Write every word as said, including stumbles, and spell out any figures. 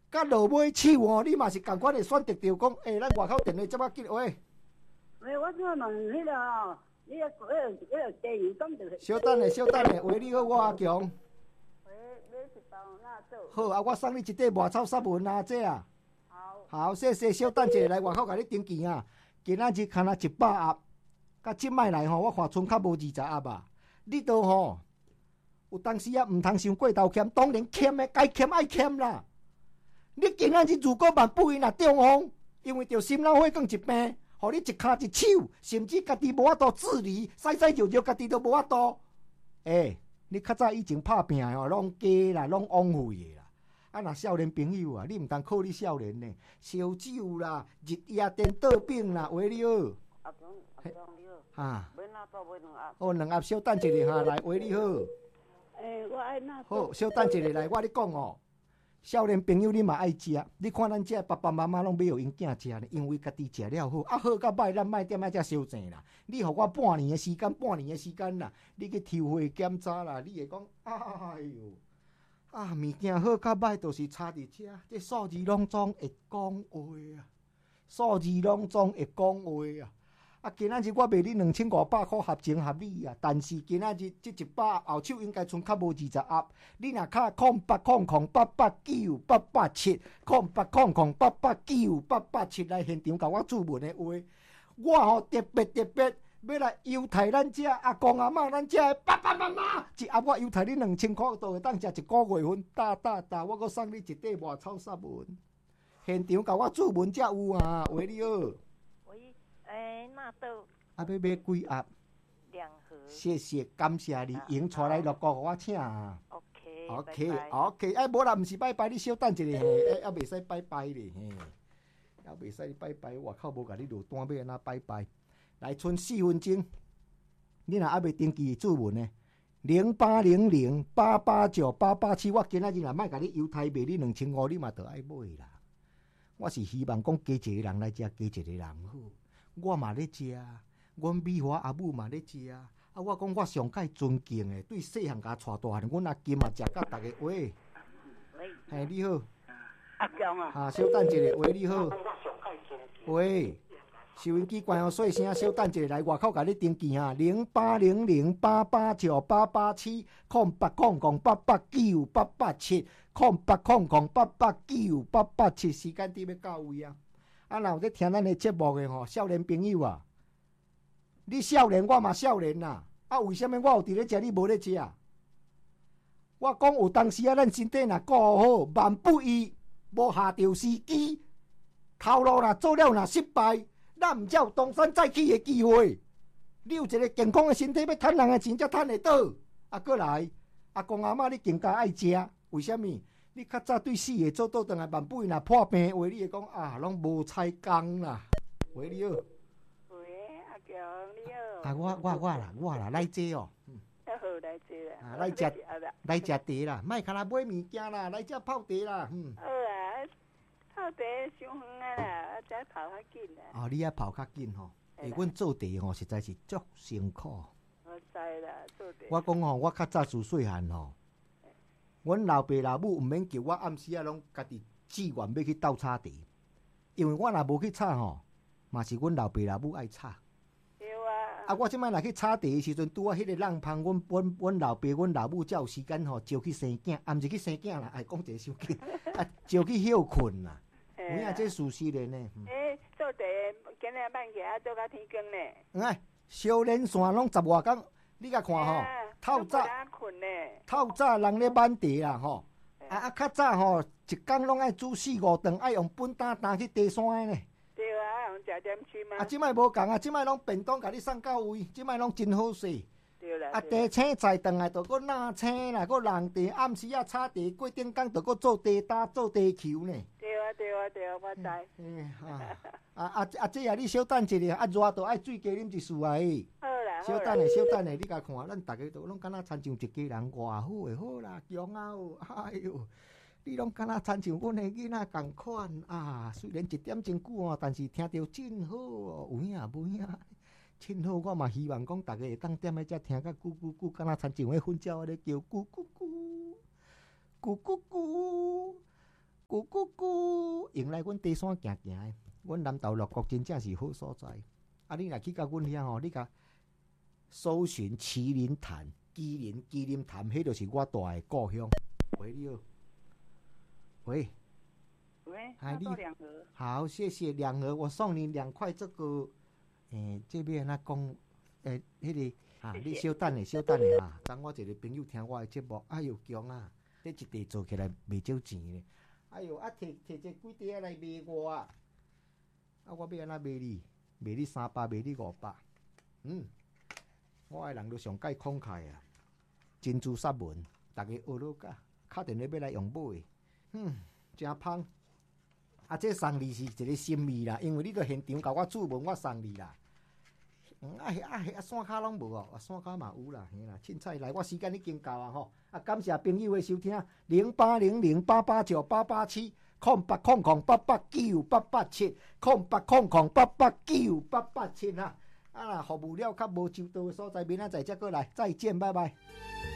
甲落尾手哦，你嘛是共款会选择着讲，诶、欸，咱外口电话接啊紧喂。 喂，我怎问迄个哦，你个迄个迄个地鱼讲着。 小等下，小等下，喂，你好，我阿强。 喂，买一包哪做？ 好啊，我送你一块外草沙文啊，这啊。 好。 好，谢谢，小等者来外口甲你登记啊。今仔日看啊一百盒，甲即摆来吼，我看剩较无二十盒啊。你都吼，有当时啊，毋通伤过头欠，当然欠的该欠爱欠啦。你今仔日如果万不幸若中风，因为着心脑血管疾病，互你一骹一手，甚至家己无法度自理，使使就就家己都无法度。诶、欸，你较早以前拍拼的吼，拢假啦，拢枉费的啦。啊，若少年朋友啊，你毋通靠你少年呢，烧酒啦、日夜颠倒饼啦，话你好。 阿公，阿公你好。啊。 买哪包买两盒？ 哦，两盒小等一下哈，来话你好。 诶、欸，我爱哪？ 好，小等一下来，我咧讲哦。少年朋友，你嘛爱食，你看咱这爸爸妈妈拢要互因囝食呢，因为家己食了好，啊好甲歹，咱莫点仔遮相争啦。你互我半年的时间，半年的时间啦，你去抽血检查啦，你会讲，哎哟，啊物件好甲歹，都是差伫遮，这数字拢总会讲话啊，数字拢总会讲话啊。啊，今仔日我卖你两千五百块合情合理啊，但是今仔日这一百后手应该剩较无二十盒。你若卡空八空空八八九八八七空八空空八八九八八七来现场甲我注文的话，我吼特别特别要来优待咱遮阿公阿嬷，咱遮爸爸妈妈，一盒我优待你两千块，都会当食一个月份。大大大，我阁送你一块外草沙文，现场甲我注文才有啊，喂你好。 喂。诶，那都啊，要买几盒？ 两盒。 谢谢，感谢你，用带来乐高给我请啊。 OK，OK，OK。 哎，无啦，毋是拜拜，你稍等一下嘿，哎，还袂使拜拜咧嘿，还袂使拜拜，外口无甲你落单，要安怎拜拜？来，剩四分钟，你若还袂登记注文呢？零八零零八八九八八七，我今仔日若莫甲你犹太卖你两千五，你嘛得爱买啦。我是希望讲加一个人来食，加一个人好。我嘛咧食，阮美华阿母嘛咧食，啊！我讲我上界尊敬的，对细汉甲带大汉，阮阿金嘛食甲逐个喂。喂。嘿，你好。 阿强啊。 啊，稍等一下，喂，你好。喂，收音机关好细声，稍等一下来外口甲你登记哈，零八零零八八九八八七空八空空八八九八八七空八空空八八九八八七，时间点要到位啊！啊，若有在听咱的节目的吼，少年朋友啊，你少年，我嘛少年呐。啊，为什么我有伫咧食，你无咧食？我讲有当时啊，咱身体若顾好，万不依无下着时机，头路若做了若失败，咱毋才有东山再起的机会。你有一个健康的身体，要趁人的钱才趁得到。啊，过来，阿公阿嬷你更加爱食，为什么？你较早对死的做倒转来，万不若破病话，你会讲啊，拢无采工啦。喂，你好。 喂，阿强，你好。 啊，我我我啦，我啦，来坐哦。嗯。 好，来坐啦。 啊，来食，来食茶啦，莫看啦买物件啦，来遮泡茶啦。嗯。 好啊，泡茶伤远啊啦，啊，遮泡较紧啦。 哦，你遐泡较紧吼，诶，阮做茶吼实在是足辛苦。 我知啦，做茶。 我讲吼，我较早自细汉吼。阮老爸老母毋免叫我暗时啊，拢家己自愿要去斗炒茶，因为我若无去炒吼，嘛是阮老爸老母爱炒。 对啊。 啊，我即摆若去炒茶的时阵，拄啊迄个浪芳，阮阮阮老爸、阮老母才有时间吼，招去生囝，暗日去生囝啦，爱讲一个伤紧，啊，招去休困啦。有影这事实的呢？ 诶，做茶今日慢起啊，做到天光呢。 哎，少年线拢十外工。你甲看吼，透早透早人咧挽茶啦吼，啊啊较早吼一工拢爱煮四五顿，爱用本担担去茶山的呢。 对啊，用食点心嘛。啊， 即摆无共啊，即摆拢便当甲你送到位，即摆拢真好势。 对啦。 啊，茶青菜转来，就搁纳青啦，搁人茶，暗时啊炒茶，过顶工就搁做茶担、做茶球呢。 对啊，对啊，对啊，我知。 嗯啊啊啊啊！这啊，你小等一下，啊热都爱水加啉一丝啊！ 好啦， 小等下，小等下，你甲看，咱大家都拢敢若亲像一家人，偌好诶，好啦，强啊！哎哟，你拢敢若亲像阮诶囡仔共款啊！虽然一点真久哦，但是听着真好哦，有影无影？真好，我嘛希望讲大家会当踮咧遮听甲咕咕咕，敢若亲像迄粉鸟咧叫咕咕咕，咕咕咕。 咕咕咕，迎来阮茶山行行的，阮南投乐国真正是好所在。啊，你若去到阮遐吼，你甲搜寻麒麟潭、麒麟、麒麟潭，迄就是我住的故乡。喂，你好。喂。 喂， 哎， 你两盒。 好，谢谢两盒，我送你两块这个。诶，这边那讲，诶，迄、那个啊，你稍等下，稍等下啊。当我一个朋友听我的节目，哎呦强啊！这一地做起来袂少钱咧。哎呦，啊，摕摕这几地来卖我啊！啊，我要安怎卖你？卖你三百，卖你五百。嗯，我的人都上介慷慨啊！珍珠杀文，大家学落甲，敲电话要来用买。嗯，真芳。啊，这送你是一个心意啦，因为你到现场甲我注文，我送你啦。嗯，啊啊啊，山骹拢无哦，啊山骹嘛有啦，嘿啦，凊彩来，我时间已经到啊吼。啊，感谢朋友的收听，零八零零八八九八八七，空八空空八八九八八七，空八空空八八九八八七啊。啊啦，服务了较无周到的所在，明仔载再过来，再见，拜拜。